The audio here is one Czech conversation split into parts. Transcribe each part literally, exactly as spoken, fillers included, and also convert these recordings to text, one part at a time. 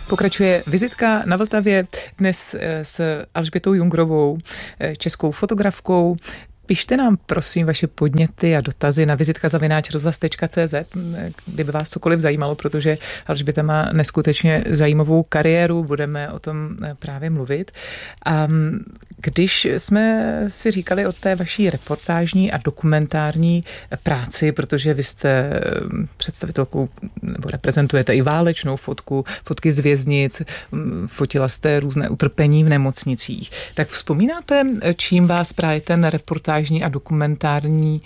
Pokračuje vizitka na Vltavě dnes s Alžbětou Jungrovou, českou fotografkou. Pište nám prosím vaše podněty a dotazy na vizitka zavináč rozhlas tečka cé zet, kdyby vás cokoliv zajímalo, protože Alžběta má neskutečně zajímavou kariéru, budeme o tom právě mluvit. A když jsme si říkali o té vaší reportážní a dokumentární práci, protože vy jste představitelkou nebo reprezentujete i válečnou fotku, fotky z věznic, fotila jste různé utrpení v nemocnicích, tak vzpomínáte, čím vás právě ten reportáž a dokumentární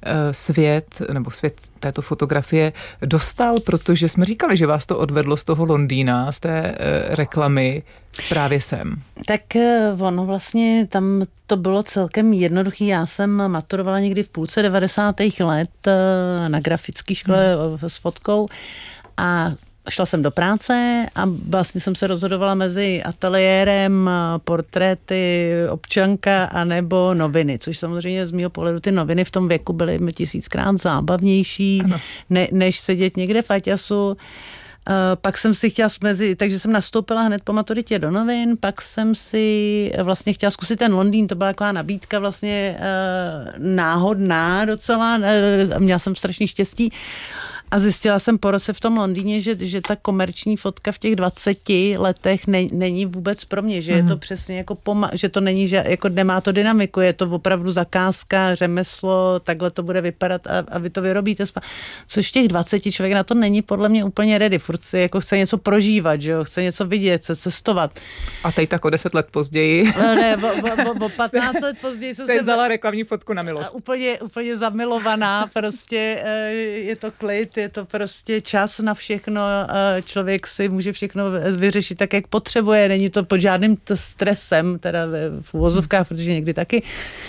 svět nebo svět této fotografie dostal, protože jsme říkali, že vás to odvedlo z toho Londýna, z té reklamy právě sem. Tak ono vlastně tam to bylo celkem jednoduchý. Já jsem maturovala někdy v půlce devadesátých let na grafické škole hmm. s fotkou a šla jsem do práce a vlastně jsem se rozhodovala mezi ateliérem, portréty, občanka a nebo noviny, což samozřejmě z mého pohledu ty noviny v tom věku byly tisíckrát zábavnější, ne, než sedět někde v Aťasu. Uh, pak jsem si chtěla mezi, takže jsem nastoupila hned po maturitě do novin, pak jsem si vlastně chtěla zkusit ten Londýn, to byla taková nabídka vlastně uh, náhodná docela, uh, měla jsem strašný štěstí. A zjistila jsem po roce v tom Londýně, že, že ta komerční fotka v těch dvaceti letech ne, není vůbec pro mě, že mm. je to přesně jako poma- že to není, že jako nemá to dynamiku, je to opravdu zakázka, řemeslo, takhle to bude vypadat a, a vy to vyrobíte. Což v těch dvaceti člověk na to není podle mě úplně ready, furt si jako chce něco prožívat, že jo, chce něco vidět, chce cestovat. A teď tak o deset let později. No ne, o, o, o patnáct let později jsem jste se vzala reklamní fotku na milost. Úplně, úplně zamilovaná, prostě je to klid, je to prostě čas na všechno, člověk si může všechno vyřešit tak, jak potřebuje, není to pod žádným stresem, teda v uvozovkách, protože někdy taky,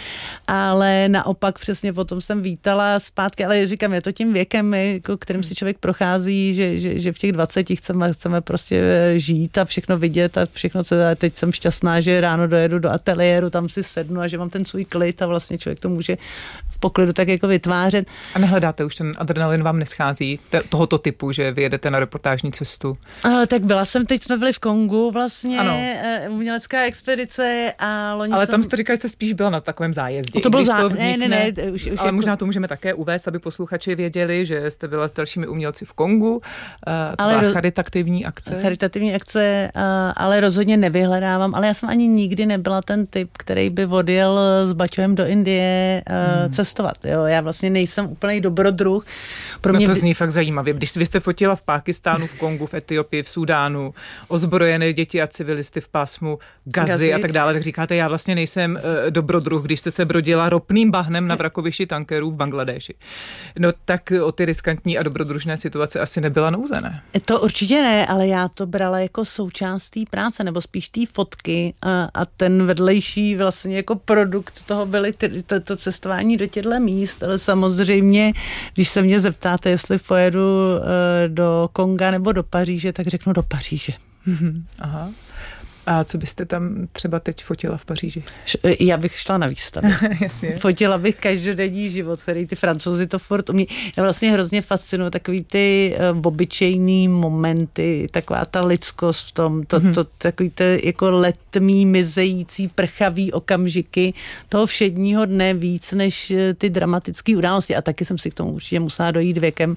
ale naopak přesně potom jsem vítala zpátky, ale říkám, je to tím věkem, jako, kterým si člověk prochází, že, že, že v těch dvaceti chceme, chceme prostě žít a všechno vidět a všechno, co teď jsem šťastná, že ráno dojedu do ateliéru, tam si sednu a že mám ten svůj klid a vlastně člověk to může v poklidu tak jako vytvářet. A nehledáte už ten adrenalin, vám neschází tohoto typu, že vyjedete na reportážní cestu? Ale tak byla jsem, teď jsme byli v Kongu vlastně, ano. Umělecká expedice a loni ale jsem... tam jste říkali, že jste spíš byla na takovém zájezdě. To bylo zá... to vznikne, ne, ne, ne, už, už ale jako... možná to můžeme také uvést, aby posluchači věděli, že jste byla s dalšími umělci v Kongu. To ale byla charitativní akce. Charitativní akce, ale rozhodně nevyhledávám, ale já jsem ani nikdy nebyla ten typ, který by odjel s baťohem do Indie hmm. cestovat. Jo, já vlastně nejsem úplný dobrodruh. Pro mě... No to zní fakt zajímavě. Když vy jste fotila v Pákistánu, v Kongu, v Etiopii, v Súdánu, ozbrojené děti a civilisty v pásmu Gazy, Gazy a tak dále, tak říkáte, já vlastně nejsem uh, dobrodruh, když jste se brodila ropným bahnem na vrakovišti tankerů v Bangladéši. No tak o ty riskantní a dobrodružné situace asi nebyla nouze, ne? To určitě ne, ale já to brala jako součást té práce, nebo spíš té fotky a, a ten vedlejší vlastně jako produkt toho byly ty, to, to cestování do těchto míst, ale samozřejmě, když se mě zeptáte, jestli pojedu uh, do Konga nebo do Paříže, tak řeknu do Paříže. Aha. A co byste tam třeba teď fotila v Paříži? Já bych šla na výstavu. Jasně. Fotila bych každodenní život, který ty Francouzi to furt umí. Já vlastně hrozně fascinuju takový ty uh, obyčejný momenty, taková ta lidskost v tom, to, mm-hmm. to takový ty jako letmý, mizející, prchavý okamžiky toho všedního dne víc než ty dramatické události. A taky jsem si k tomu určitě musela dojít věkem.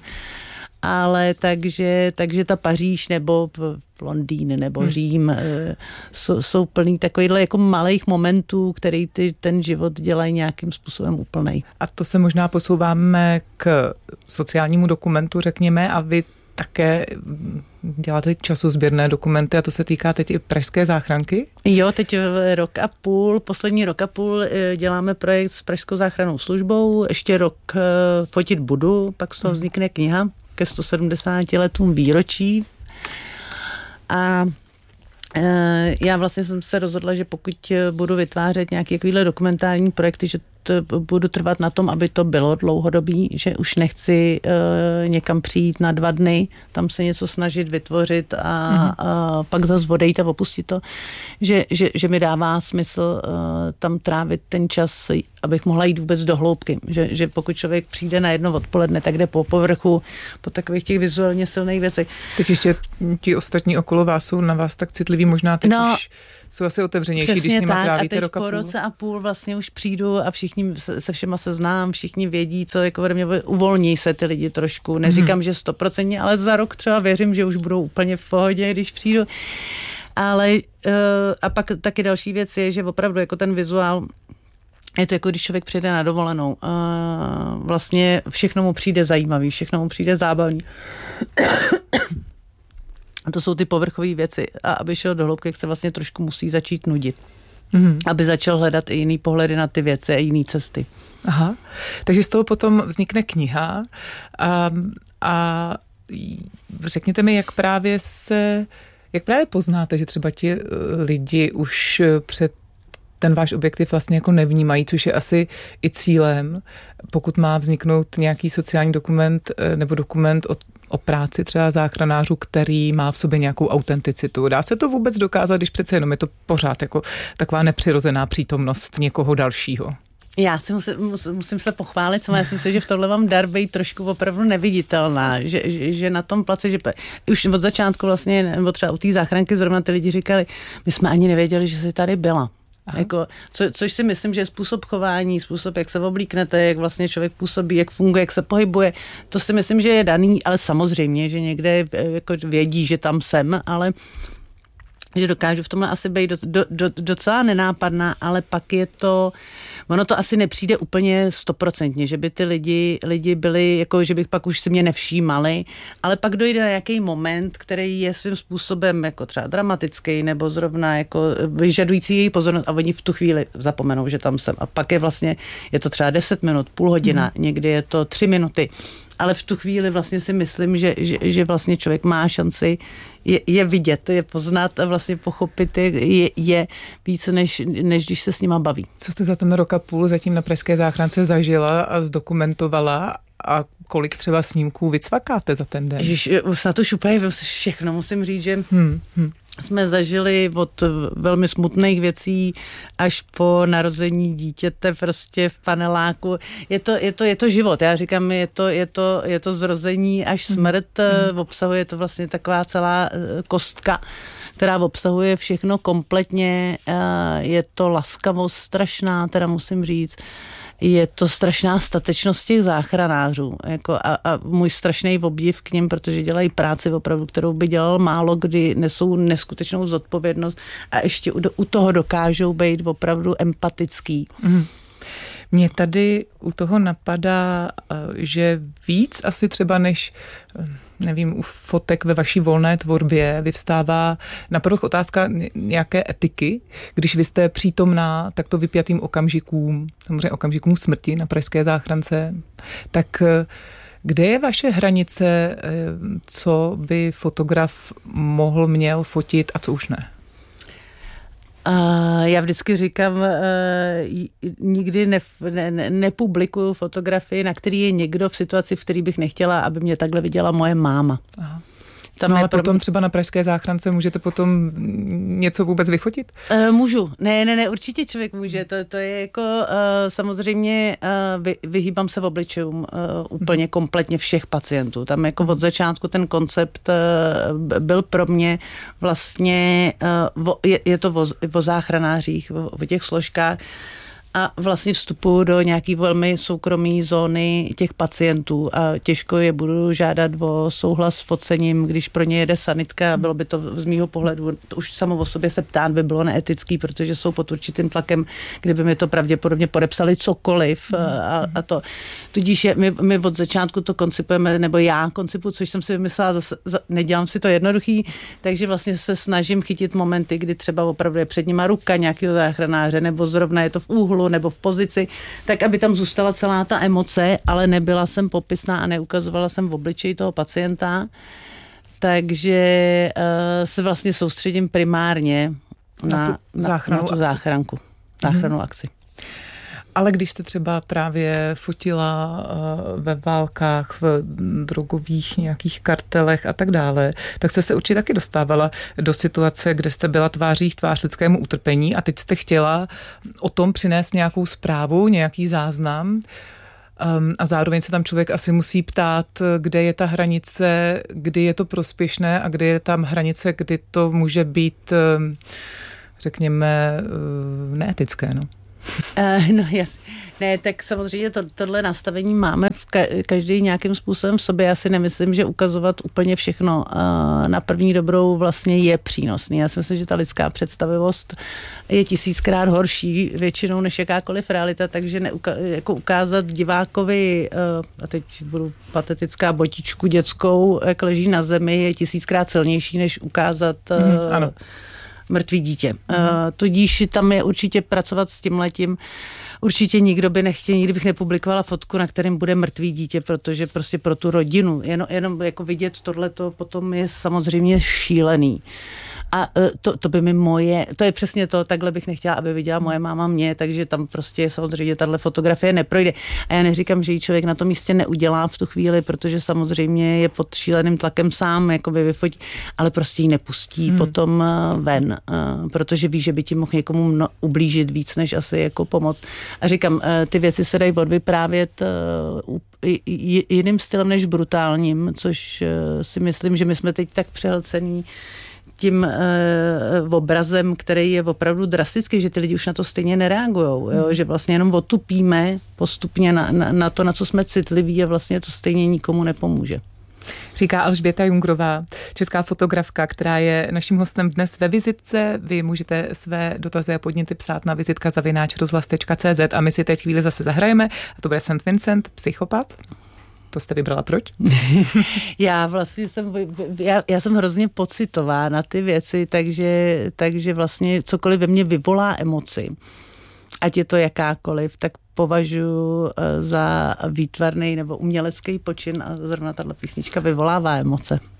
Ale takže, takže ta Paříž nebo Londýn nebo hmm. Řím jsou, jsou plný takovýhle jako malých momentů, který ty, ten život dělají nějakým způsobem úplnej. A to se možná posouváme k sociálnímu dokumentu, řekněme, a vy také děláte časozběrné dokumenty a to se týká teď i pražské záchranky? Jo, teď rok a půl, poslední rok a půl děláme projekt s pražskou záchrannou službou, ještě rok fotit budu, pak z toho vznikne kniha ke sto sedmdesáti letům výročí. A já vlastně jsem se rozhodla, že pokud budu vytvářet nějaké takovéhle dokumentární projekty, že budu trvat na tom, aby to bylo dlouhodobý, že už nechci uh, někam přijít na dva dny, tam se něco snažit vytvořit a, mm-hmm. a pak zase odejít a opustit to, že, že, že mi dává smysl uh, tam trávit ten čas, abych mohla jít vůbec do hloubky, že, že pokud člověk přijde na jedno odpoledne, tak jde po povrchu, po takových těch vizuálně silných věcech. Teď ještě ti ostatní okolo vás jsou na vás tak citliví, možná teď no, už jsou asi otevřenější, když s nimi trávíte rok a půl. A teď po roce a půl vlastně už přijdu a všichni se všema se znám, všichni vědí, co jako ode mě uvolní se ty lidi trošku. Neříkám, mm-hmm. že stoprocentně, ale za rok třeba věřím, že už budou úplně v pohodě, když přijdu. Ale uh, a pak taky další věc je, že opravdu jako ten vizuál, je to jako když člověk přijde na dovolenou. Uh, vlastně všechno mu přijde zajímavý, všechno mu přijde zábavný. A to jsou ty povrchové věci. A aby šel do hloubky, se vlastně trošku musí začít nudit. Mm-hmm. Aby začal hledat i jiný pohledy na ty věci a jiný cesty. Aha. Takže z toho potom vznikne kniha a, a řekněte mi, jak právě se, jak právě poznáte, že třeba ti lidi už před ten váš objektiv vlastně jako nevnímají, což je asi i cílem, pokud má vzniknout nějaký sociální dokument nebo dokument o, o práci třeba záchranářů, který má v sobě nějakou autenticitu. Dá se to vůbec dokázat, když přece jenom je to pořád jako taková nepřirozená přítomnost někoho dalšího? Já si musím, musím se pochválit, ale já si myslím, že v tohle mám dar být trošku opravdu neviditelná, že, že, že na tom place, že už od začátku vlastně, nebo třeba u té záchranky zrovna ty lidi říkali, my jsme ani nevěděli, že jsi tady byla. Jako, co, což si myslím, že je způsob chování, způsob, jak se oblíknete, jak vlastně člověk působí, jak funguje, jak se pohybuje. To si myslím, že je daný, ale samozřejmě, že někde jako vědí, že tam jsem, ale že dokážu v tomhle asi být do, do, do, docela nenápadná, ale pak je to, ono to asi nepřijde úplně stoprocentně, že by ty lidi, lidi byli, jako že bych pak už si mě nevšímali, ale pak dojde na nějaký moment, který je svým způsobem jako třeba dramatický nebo zrovna jako vyžadující její pozornost a oni v tu chvíli zapomenou, že tam jsem. A pak je vlastně, je to třeba deset minut, půl hodina, hmm. někdy je to tři minuty. Ale v tu chvíli vlastně si myslím, že, že, že vlastně člověk má šanci je, je vidět, je poznat a vlastně pochopit je, je více, než, než když se s nima baví. Co jste za ten rok a půl zatím na Pražské záchrance zažila a zdokumentovala a kolik třeba snímků vycvakáte za ten den? Ježiš, snad už úplně všechno musím říct, že hmm, hmm. jsme zažili od velmi smutných věcí až po narození dítěte prostě v paneláku. Je to, je to, je to život. Já říkám, je to, je to, je to zrození až smrt. Hmm. Obsahuje to vlastně taková celá kostka, která obsahuje všechno kompletně. Je to laskavost strašná, teda musím říct. Je to strašná statečnost těch záchranářů jako a, a můj strašný obdiv k nim, protože dělají práci opravdu, kterou by dělal málo kdy, nesou neskutečnou zodpovědnost a ještě u, u toho dokážou být opravdu empatický. Mm. Mně tady u toho napadá, že víc asi třeba než, nevím, u fotek ve vaší volné tvorbě vyvstává na povrch otázka nějaké etiky. Když vy jste přítomná takto vypjatým okamžikům, samozřejmě okamžikům smrti na Pražské záchrance, tak kde je vaše hranice, co by fotograf mohl, měl fotit a co už ne? Uh, já vždycky říkám, uh, nikdy ne, ne, nepublikuju fotografii, na který je někdo v situaci, v který bych nechtěla, aby mě takhle viděla moje máma. Aha. Tam no ale potom mě... třeba na Pražské záchrance můžete potom něco vůbec vyfotit? Uh, můžu. Ne, ne, ne, určitě člověk může. To, to je jako uh, samozřejmě uh, vy, vyhýbám se v obličejům uh, úplně hmm. kompletně všech pacientů. Tam jako od začátku ten koncept uh, byl pro mě vlastně, uh, o, je, je to o, o záchranářích, o, o těch složkách, a vlastně vstupuji do nějaký velmi soukromé zóny těch pacientů a těžko je budu žádat o souhlas s focením, když pro ně jede sanitka. Bylo by to z mýho pohledu, to už samo o sobě se ptát by bylo neetický, protože jsou pod určitým tlakem, kdyby mi to pravděpodobně podepsali cokoliv a, a to. Tudíž je, my, my od začátku to koncipujeme, nebo já koncipuji, což jsem si vymyslela, zase, za, nedělám si to jednoduchý, takže vlastně se snažím chytit momenty, kdy třeba opravdu je před nima ruka nějakého záchranáře, nebo zrovna je to v úhlu, nebo v pozici, tak aby tam zůstala celá ta emoce, ale nebyla jsem popisná a neukazovala jsem v obličeji toho pacienta. Takže uh, se vlastně soustředím primárně na, na tu, na, záchranu na tu záchranku, záchranu hmm. akci. Ale když jste třeba právě fotila ve válkách, v drogových nějakých kartelech a tak dále, tak jste se určitě taky dostávala do situace, kde jste byla tváří v tvář lidskému utrpení a teď jste chtěla o tom přinést nějakou zprávu, nějaký záznam. Um, a zároveň se tam člověk asi musí ptát, kde je ta hranice, kdy je to prospěšné a kde je tam hranice, kdy to může být, um, řekněme, um, neetické, no. Uh, no jasně. Ne, tak samozřejmě to, tohle nastavení máme v ka- každý nějakým způsobem v sobě. Já si nemyslím, že ukazovat úplně všechno uh, na první dobrou vlastně je přínosný. Já si myslím, že ta lidská představivost je tisíckrát horší většinou než jakákoliv realita, takže neuka- jako ukázat divákovi, uh, a teď budu patetická, botičku dětskou, jak leží na zemi, je tisíckrát silnější, než ukázat uh, mm, ano. mrtvý dítě. Mm. Uh, tudíž tam je určitě pracovat s tímhletím. Určitě nikdo by nechtěl, nikdy bych nepublikovala fotku, na kterém bude mrtvý dítě, protože prostě pro tu rodinu, jenom, jenom jako vidět tohleto potom je samozřejmě šílený. A to, to by mi moje, to je přesně to, takhle bych nechtěla, aby viděla moje máma mě, takže tam prostě samozřejmě tahle fotografie neprojde. A já neříkám, že ji člověk na tom místě neudělá v tu chvíli, protože samozřejmě je pod šíleným tlakem sám, jakoby vyfotí, ale prostě ji nepustí hmm. potom ven, protože ví, že by ti mohl někomu mno, ublížit víc, než asi jako pomoct. A říkám, ty věci se dají odvyprávět jiným stylem než brutálním, což si myslím, že my jsme teď tak přehlcený tím e, obrazem, který je opravdu drastický, že ty lidi už na to stejně nereagujou, jo? Že vlastně jenom otupíme postupně na, na, na to, na co jsme citliví a vlastně to stejně nikomu nepomůže. Říká Alžběta Jungrová, česká fotografka, která je naším hostem dnes ve vizitce. Vy můžete své dotazy a podněty psát na vizitka zavináč rozhlas tečka cé zet a my si teď chvíli zase zahrajeme. A to bude Saint Vincent, Psychopat. To jste vybrala proč? já vlastně jsem, já, já jsem hrozně pocitová na ty věci, takže, takže vlastně cokoliv ve mně vyvolá emoci, ať je to jakákoliv, tak považuji za výtvarný nebo umělecký počin a zrovna tato písnička vyvolává emoce.